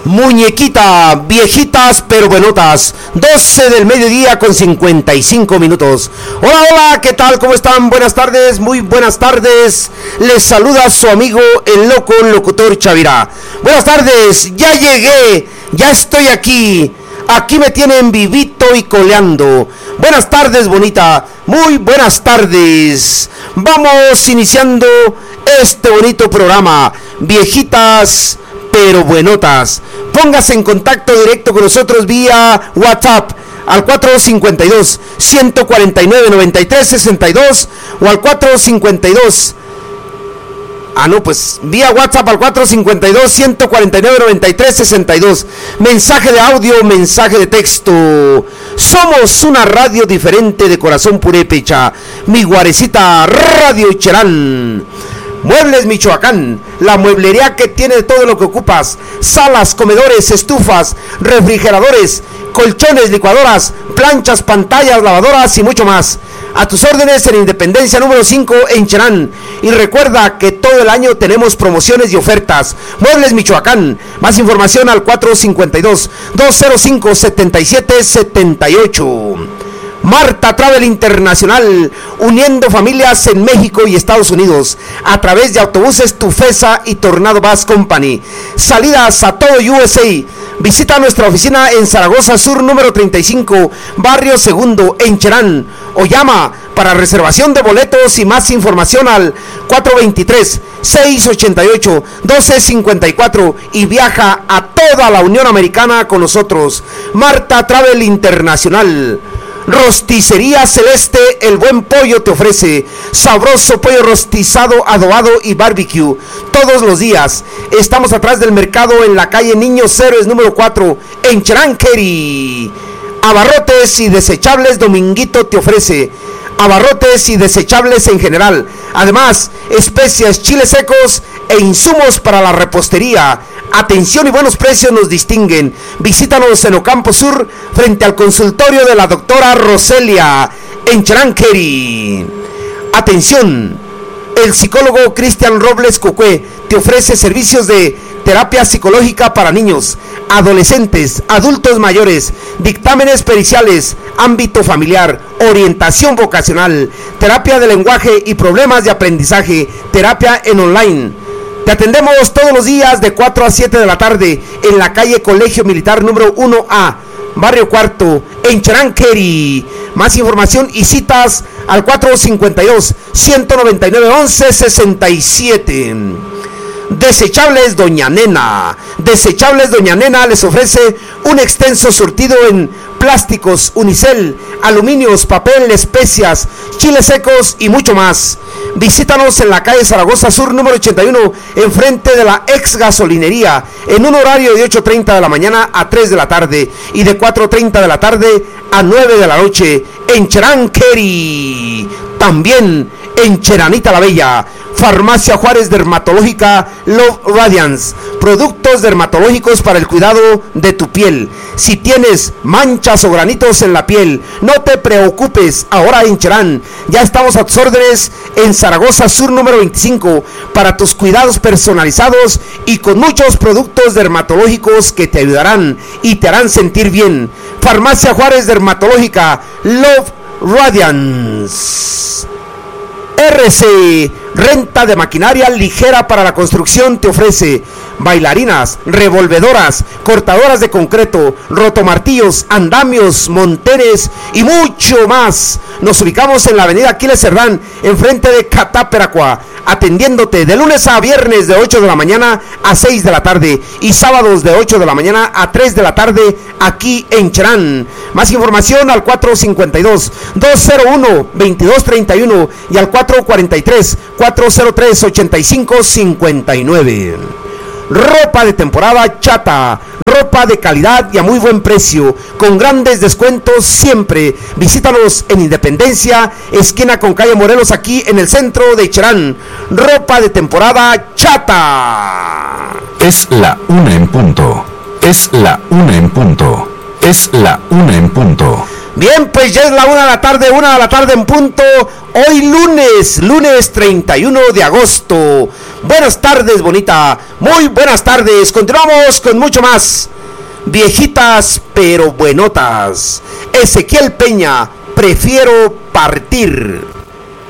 Muñequita, viejitas pero buenotas, 12 del mediodía con 55 minutos. Hola, hola, ¿qué tal? ¿Cómo están? Buenas tardes, muy buenas tardes. Les saluda su amigo el loco locutor Chavira. Buenas tardes, ya llegué, ya estoy aquí. Aquí me tienen vivito y coleando. Buenas tardes, bonita, muy buenas tardes. Vamos iniciando este bonito programa, viejitas pero buenotas. Póngase en contacto directo con nosotros vía WhatsApp al 452-149-9362 o al 452. Vía WhatsApp al 452-149-9362. Mensaje de audio, mensaje de texto. Somos una radio diferente de corazón purépecha. Mi guarecita Radio Cherán. Muebles Michoacán, la mueblería que tiene todo lo que ocupas: salas, comedores, estufas, refrigeradores, colchones, licuadoras, planchas, pantallas, lavadoras y mucho más. A tus órdenes en Independencia número 5 en Cherán. Y recuerda que todo el año tenemos promociones y ofertas. Muebles Michoacán, más información al 452-205-7778. Marta Travel Internacional, uniendo familias en México y Estados Unidos a través de autobuses Tufesa y Tornado Bus Company. Salidas a todo USA. Visita nuestra oficina en Zaragoza Sur número 35, Barrio Segundo, en Cherán, o llama para reservación de boletos y más información al 423-688-1254 y viaja a toda la Unión Americana con nosotros. Marta Travel Internacional. Rosticería Celeste, el buen pollo te ofrece sabroso pollo rostizado, adobado y barbecue todos los días. Estamos atrás del mercado en la calle Niños Héroes número 4 en Cheranqueri. Abarrotes y desechables Dominguito te ofrece abarrotes y desechables en general. Además, especias, chiles secos e insumos para la repostería. Atención y buenos precios nos distinguen. Visítanos en Ocampo Sur, frente al consultorio de la doctora Roselia, en Cheranqueri. Atención, el psicólogo Cristian Robles Cocué te ofrece servicios de terapia psicológica para niños, adolescentes, adultos mayores, dictámenes periciales, ámbito familiar, orientación vocacional, terapia de lenguaje y problemas de aprendizaje, terapia en online. Te atendemos todos los días de 4 a 7 de la tarde en la calle Colegio Militar número 1A, Barrio Cuarto, en Cheranqueri. Más información y citas al 452-199-1167. Desechables Doña Nena. Desechables Doña Nena les ofrece un extenso surtido en plásticos, unicel, aluminios, papel, especias, chiles secos y mucho más. Visítanos en la calle Zaragoza Sur número 81, enfrente de la ex gasolinería, en un horario de 8:30 de la mañana a 3 de la tarde y de 4:30 de la tarde a 9 de la noche en Cheranqueri. También en Cheranita la Bella. Farmacia Juárez Dermatológica Love Radiance, productos dermatológicos para el cuidado de tu piel. Si tienes manchas o granitos en la piel, no te preocupes, ahora en Cherán ya estamos a tus órdenes en Zaragoza Sur número 25 para tus cuidados personalizados y con muchos productos dermatológicos que te ayudarán y te harán sentir bien. Farmacia Juárez Dermatológica Love Radiance. RC, renta de maquinaria ligera para la construcción, te ofrece bailarinas, revolvedoras, cortadoras de concreto, rotomartillos, andamios, monteres y mucho más. Nos ubicamos en la avenida Aquiles Cerdán, enfrente de Cataperacua, atendiéndote de lunes a viernes de 8 de la mañana a 6 de la tarde y sábados de 8 de la mañana a 3 de la tarde aquí en Cherán. Más información al 452-201-2231 y al 443-403-8559. Ropa de temporada Chata, ropa de calidad y a muy buen precio, con grandes descuentos siempre. Visítanos en Independencia, esquina con calle Morelos, aquí en el centro de Cherán. Ropa de temporada Chata. Es la 1 en punto. Es la 1 en punto. Es la 1 en punto. Bien, pues ya es la 1 de la tarde en punto. Hoy lunes 31 de agosto. Buenas tardes, bonita. Muy buenas tardes. Continuamos con mucho más. Viejitas pero buenotas. Ezequiel Peña, prefiero partir.